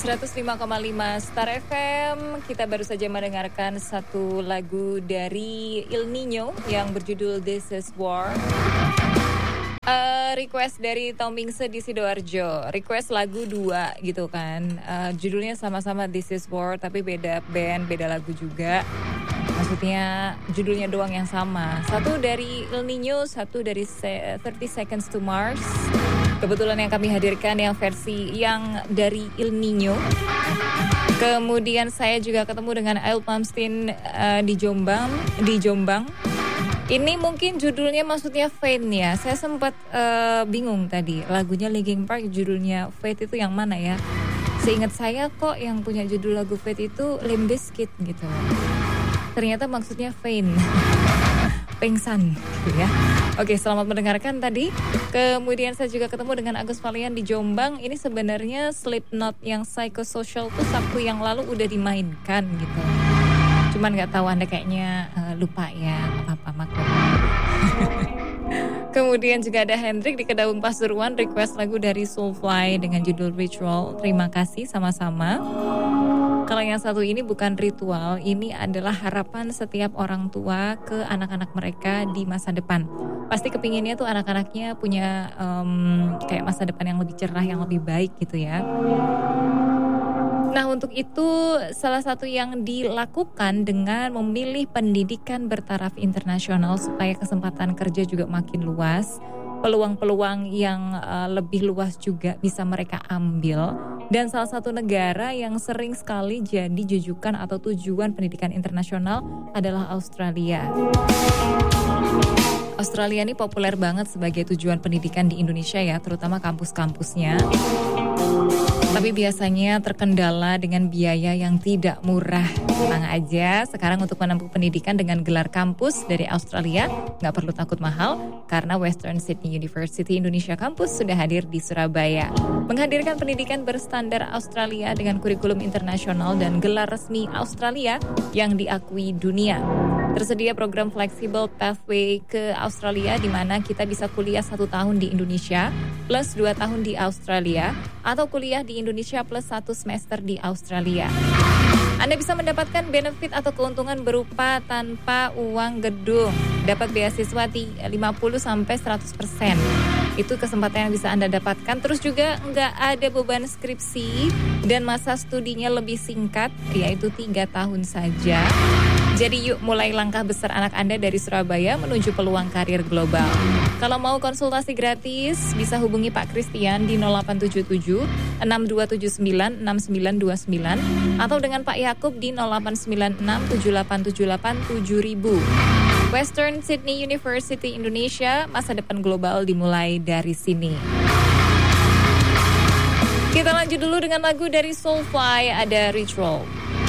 105,5 Star FM. Kita baru saja mendengarkan satu lagu dari Il Nino yang berjudul This Is War. Request dari Tomingse di Sidoarjo. Request lagu 2 gitu kan. Judulnya sama-sama This Is War, tapi beda band, beda lagu juga. Maksudnya judulnya doang yang sama. Satu dari Il Nino, satu dari 30 Seconds to Mars. Kebetulan yang kami hadirkan yang versi yang dari Il Nino. Kemudian saya juga ketemu dengan Ail Palmstein di Jombang. Ini mungkin judulnya maksudnya Faint ya. Saya sempat bingung tadi. Lagunya Linkin Park judulnya Faint itu yang mana ya? Seingat saya kok yang punya judul lagu Faint itu Limp Bizkit gitu. Ternyata maksudnya Faint. Pengsan gitu ya. Oke, selamat mendengarkan tadi. Kemudian saya juga ketemu dengan Agus Valian di Jombang. Ini sebenarnya Slipknot yang Psychosocial tuh Sabtu yang lalu udah dimainkan gitu. Cuman gak tahu Anda kayaknya lupa ya, apa-apa maklum. Kemudian juga ada Hendrik di Kedaung Pasuruan request lagu dari Soulfly dengan judul Ritual. Terima kasih sama-sama. Kalau yang satu ini bukan ritual, ini adalah harapan setiap orang tua ke anak-anak mereka di masa depan. Pasti kepinginnya tuh anak-anaknya punya kayak masa depan yang lebih cerah, yang lebih baik gitu ya. Nah, untuk itu salah satu yang dilakukan dengan memilih pendidikan bertaraf internasional supaya kesempatan kerja juga makin luas, peluang-peluang yang lebih luas juga bisa mereka ambil. Dan salah satu negara yang sering sekali jadi jujukan atau tujuan pendidikan internasional adalah Australia. Australia ini populer banget sebagai tujuan pendidikan di Indonesia ya, terutama kampus-kampusnya. Tapi biasanya terkendala dengan biaya yang tidak murah. Tenang aja, sekarang untuk menempuh pendidikan dengan gelar kampus dari Australia, nggak perlu takut mahal, karena Western Sydney University Indonesia Campus sudah hadir di Surabaya. Menghadirkan pendidikan berstandar Australia dengan kurikulum internasional dan gelar resmi Australia yang diakui dunia. Tersedia program fleksibel pathway ke Australia di mana kita bisa kuliah 1 tahun di Indonesia plus 2 tahun di Australia atau kuliah di Indonesia plus 1 semester di Australia. Anda bisa mendapatkan benefit atau keuntungan berupa tanpa uang gedung. Dapat beasiswa di 50-100%. Itu kesempatan yang bisa Anda dapatkan. Terus juga nggak ada beban skripsi dan masa studinya lebih singkat, yaitu 3 tahun saja. Jadi yuk mulai langkah besar anak Anda dari Surabaya menuju peluang karir global. Kalau mau konsultasi gratis, bisa hubungi Pak Christian di 0877 6279 6929 atau dengan Pak Yakub di 0896 7878 7000. Western Sydney University Indonesia, masa depan global dimulai dari sini. Kita lanjut dulu dengan lagu dari Soulfly, ada Ritual.